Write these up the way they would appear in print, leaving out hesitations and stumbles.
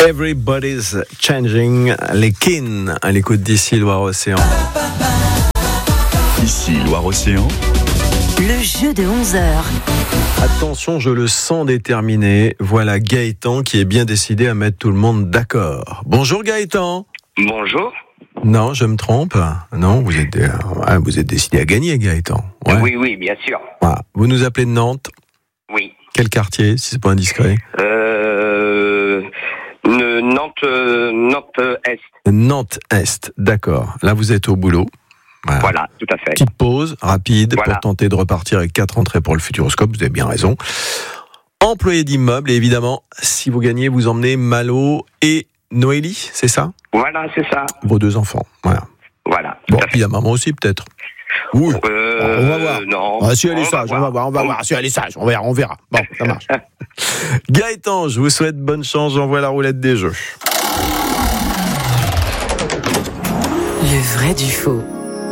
Everybody's Changing, les Kin, à l'écoute d'ici Loire-Océan. Ici Loire-Océan. Le jeu de 11h. Attention, je le sens déterminé. Voilà Gaëtan qui est bien décidé à mettre tout le monde d'accord. Bonjour Gaëtan. Bonjour. Non, je me trompe. Non, vous êtes décidé à gagner Gaëtan. Ouais. Oui, bien sûr. Voilà. Vous nous appelez de Nantes. Oui. Quel quartier, si c'est pas indiscret? Nantes-Est. Nantes-Est, d'accord. Là, vous êtes au boulot. Voilà, tout à fait. Petite pause rapide Voilà. pour tenter de repartir avec 4 entrées pour le Futuroscope, vous avez bien raison. Employé d'immeuble, et évidemment, si vous gagnez, vous emmenez Malo et Noélie, c'est ça? Voilà, c'est ça. Vos 2 enfants, voilà. Voilà. Bon, puis la maman aussi, peut-être. Oui. On va voir. Non. Ah, si elle est sage, on va voir. Si elle est sage, on verra. Bon, ça marche. Gaëtan, je vous souhaite bonne chance, j'envoie la roulette des jeux. Le vrai du faux.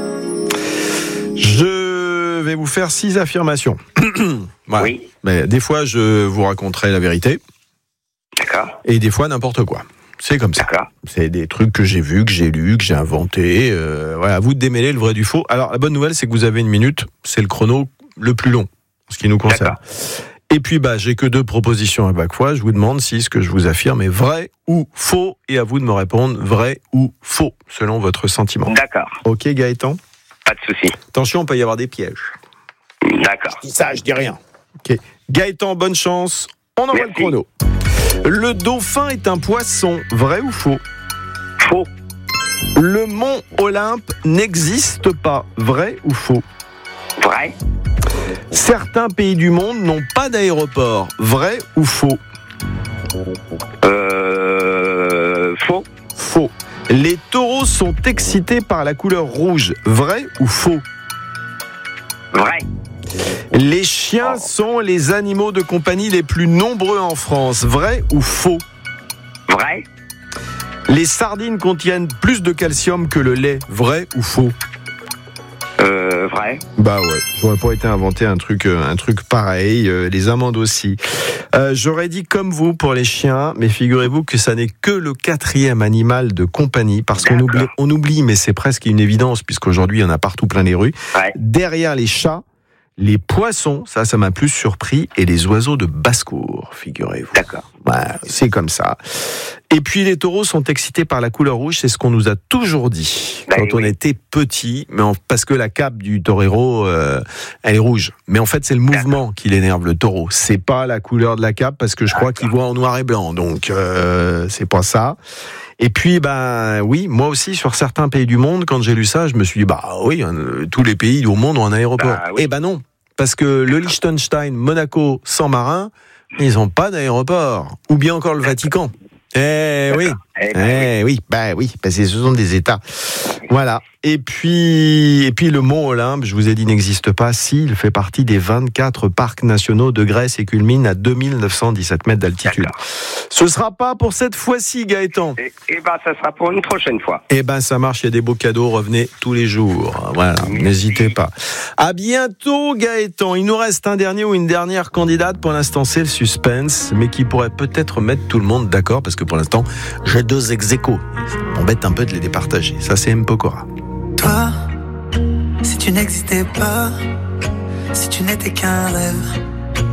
Je vais vous faire 6 affirmations. Voilà. Oui. Mais des fois, je vous raconterai la vérité. D'accord. Et des fois, n'importe quoi. C'est comme ça. D'accord. C'est des trucs que j'ai vus, que j'ai lus, que j'ai inventés. Voilà, à vous de démêler le vrai du faux. Alors, la bonne nouvelle, c'est que vous avez 1 minute. C'est le chrono le plus long, en ce qui nous concerne. D'accord. Et puis, j'ai que 2 propositions à chaque fois. Je vous demande si ce que je vous affirme est vrai ou faux. Et à vous de me répondre vrai ou faux, selon votre sentiment. D'accord. Ok, Gaëtan? Pas de souci. Attention, il peut y avoir des pièges. D'accord. Je dis ça, je dis rien. Ok. Gaëtan, bonne chance. On envoie Merci. le chrono. Le dauphin est un poisson, vrai ou faux? Faux. Le mont Olympe n'existe pas, vrai ou faux? Vrai. Certains pays du monde n'ont pas d'aéroport, vrai ou faux? Faux. Faux. Les taureaux sont excités par la couleur rouge, vrai ou faux? Vrai. Les chiens sont les animaux de compagnie les plus nombreux en France, vrai ou faux? Vrai. Les sardines contiennent plus de calcium que le lait, vrai ou faux? Vrai. Bah ouais, j'aurais pas été inventé un truc pareil, les amandes aussi. J'aurais dit comme vous pour les chiens, mais figurez-vous que ça n'est que le 4e animal de compagnie, parce qu'on oublie, mais c'est presque une évidence, puisqu'aujourd'hui il y en a partout plein les rues. Ouais. Derrière les chats, les poissons, ça m'a plus surpris, et les oiseaux de basse-cour, figurez-vous. D'accord. Ouais, c'est comme ça. Et puis les taureaux sont excités par la couleur rouge, c'est ce qu'on nous a toujours dit quand on était petit, parce que la cape du torero, elle est rouge. Mais en fait, c'est le mouvement qui l'énerve, le taureau. C'est pas la couleur de la cape, parce que je crois qu'il voit en noir et blanc, donc c'est pas ça. Et puis, oui, moi aussi, sur certains pays du monde, quand j'ai lu ça, je me suis dit, oui, tous les pays au monde ont un aéroport. Oui. Non, parce que le Liechtenstein, Monaco, San Marin, ils n'ont pas d'aéroport. Ou bien encore le Vatican. Oui, parce que ce sont des États. Voilà. Et puis le mont Olympe, je vous ai dit, n'existe pas. Si, il fait partie des 24 parcs nationaux de Grèce et culmine à 2917 mètres d'altitude. D'accord. Ce sera pas pour cette fois-ci, Gaëtan. Ça sera pour une prochaine fois. Ça marche, il y a des beaux cadeaux, revenez tous les jours. Voilà, n'hésitez pas. À bientôt, Gaëtan. Il nous reste un dernier ou une dernière candidate. Pour l'instant, c'est le suspense, mais qui pourrait peut-être mettre tout le monde d'accord, parce que pour l'instant, j'ai 2 ex-aequo. Ça m'embête un peu de les départager. Ça, c'est M. Pokora. Toi, si tu n'existais pas, si tu n'étais qu'un rêve,